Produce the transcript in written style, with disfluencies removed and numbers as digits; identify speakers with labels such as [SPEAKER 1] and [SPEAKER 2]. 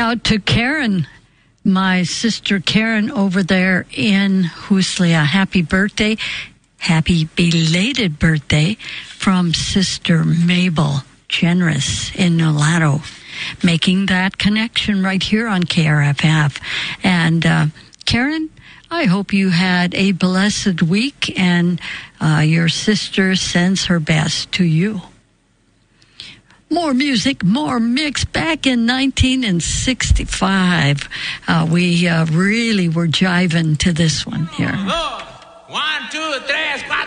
[SPEAKER 1] out to Karen, my sister Karen over there in Huslia. Happy birthday. Happy belated birthday from Sister Mabel Generous in Nolato, making that connection right here on KRFF. And Karen, I hope you had a blessed week, and your sister sends her best to you. More music, more mix. Back in 1965, we really were jiving to this one here.
[SPEAKER 2] 1, 2, 3, 4.